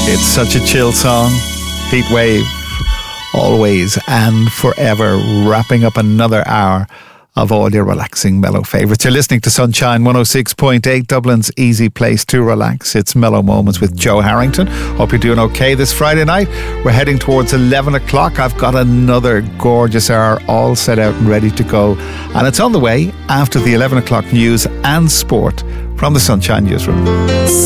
It's such a chill song. Heat Wave, always and forever, wrapping up another hour of all your relaxing mellow favourites. You're listening to Sunshine 106.8, Dublin's easy place to relax. It's Mellow Moments with Joe Harrington. Hope you're doing okay this Friday night. We're heading towards 11 o'clock. I've got another gorgeous hour all set out and ready to go. And it's on the way after the 11 o'clock news and sport from the Sunshine Newsroom.